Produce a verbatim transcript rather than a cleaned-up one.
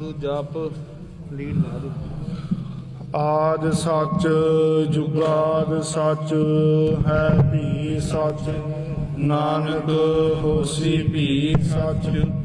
ਵਾਹਿਗੁਰੂ ਜਪ ਲੀਨ ਲਾ ਦੇ। ਆਦਿ ਸੱਚ ਜੁਗਾਦ ਸੱਚ ਹੈ ਵੀ ਸੱਚ, ਨਾਨਕ ਹੋਸੀ ਵੀ ਸੱਚ।